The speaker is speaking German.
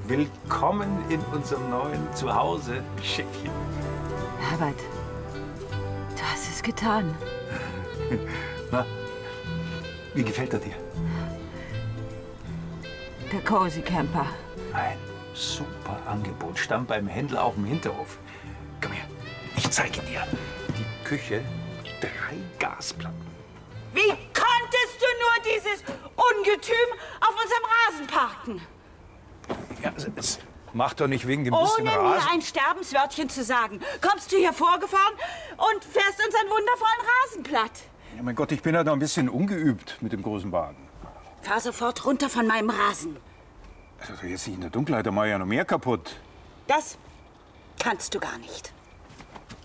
Willkommen in unserem neuen Zuhause, Schickchen. Herbert, du hast es getan. Na, wie gefällt er dir? Der Cozy Camper. Ein super Angebot. Stand beim Händler auf dem Hinterhof. Komm her, ich zeige dir. Die Küche, 3 Gasplatten. Wie konntest du nur dieses Ungetüm auf unserem Rasen parken? Ja, es macht doch nicht wegen dem bisschen Ohne Rasen. mir ein Sterbenswörtchen zu sagen, kommst du hier vorgefahren und fährst unseren wundervollen Rasen platt. Ja, mein Gott, ich bin ja noch ein bisschen ungeübt mit dem großen Wagen. Fahr sofort runter von meinem Rasen. Also jetzt nicht in der Dunkelheit, da mache ich ja noch mehr kaputt. Das kannst du gar nicht.